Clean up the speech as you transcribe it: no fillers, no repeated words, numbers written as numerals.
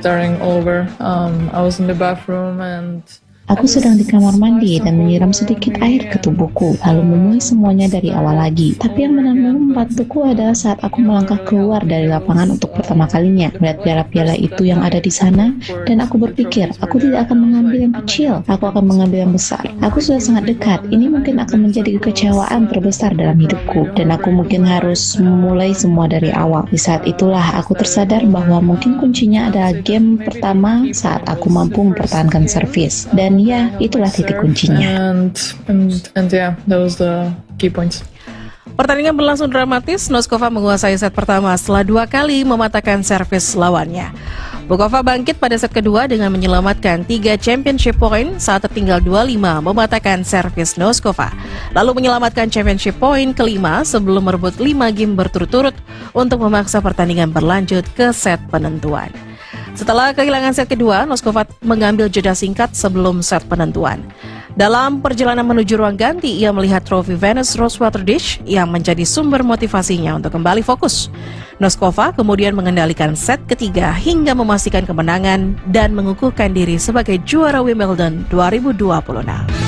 starting over. I was in the bathroom and Aku sedang di kamar mandi dan menyiram sedikit air ke tubuhku, lalu memulai semuanya dari awal lagi. Tapi yang benar-benar membantuku adalah saat aku melangkah keluar dari lapangan untuk pertama kalinya, melihat piala-piala itu yang ada di sana, dan aku berpikir, aku tidak akan mengambil yang kecil, aku akan mengambil yang besar. Aku sudah sangat dekat, ini mungkin akan menjadi kekecewaan terbesar dalam hidupku, dan aku mungkin harus memulai semua dari awal. Di saat itulah aku tersadar bahwa mungkin kuncinya adalah game pertama saat aku mampu mempertahankan servis. Dan ya, itulah titik kuncinya. And yeah, that was the key points. Pertandingan berlangsung dramatis. Noskova menguasai set pertama setelah 2 kali mematahkan servis lawannya. Bukova bangkit pada set kedua dengan menyelamatkan 3 championship point saat tertinggal 2-5 mematahkan servis Noskova. Lalu menyelamatkan championship point kelima sebelum merebut 5 game berturut-turut untuk memaksa pertandingan berlanjut ke set penentuan. Setelah kehilangan set kedua, Noskova mengambil jeda singkat sebelum set penentuan. Dalam perjalanan menuju ruang ganti, ia melihat trofi Venus Rosewater Dish yang menjadi sumber motivasinya untuk kembali fokus. Noskova kemudian mengendalikan set ketiga hingga memastikan kemenangan dan mengukuhkan diri sebagai juara Wimbledon 2026.